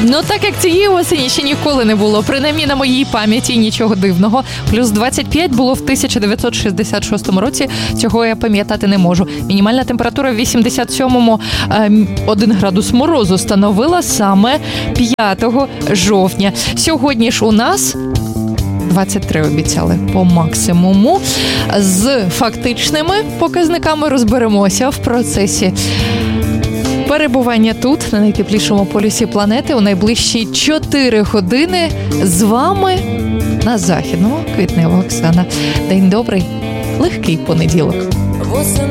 Ну, так як цієї осені ще ніколи не було, принаймні на моїй пам'яті, нічого дивного. Плюс 25 було в 1966 році, цього я пам'ятати не можу. Мінімальна температура в 87-му 1 градус морозу становила саме 5 жовтня. Сьогодні ж у нас 23 обіцяли по максимуму. З фактичними показниками розберемося в процесі перебування тут, на найтеплішому полюсі планети, у найближчі 4 години з вами на Західному. Квітнева Оксана. День добрий, легкий понеділок.